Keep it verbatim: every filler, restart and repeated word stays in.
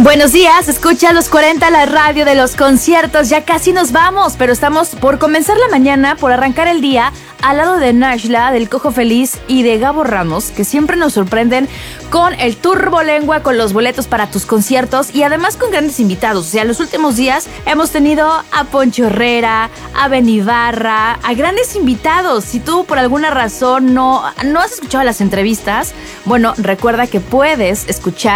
Buenos días, escucha los cuarenta, la radio de los conciertos. Ya casi nos vamos, pero estamos por comenzar la mañana, por arrancar el día al lado de Nashla, del Cojo Feliz y de Gabo Ramos, que siempre nos sorprenden con el Turbolengua, con los boletos para tus conciertos y además con grandes invitados. O sea, los últimos días hemos tenido a Poncho Herrera, a Ben Ibarra, a grandes invitados. Si tú por alguna razón no, no has escuchado las entrevistas, bueno, recuerda que puedes escuchar